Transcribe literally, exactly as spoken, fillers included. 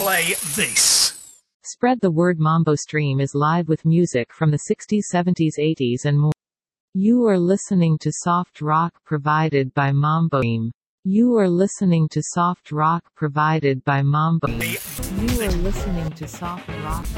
play this. Spread the word. Mambo Stream is live with music from the sixties, seventies, eighties and more. You are listening to soft rock provided by Mambo Stream. You are listening to soft rock provided by Mambo Stream. You are listening to soft rock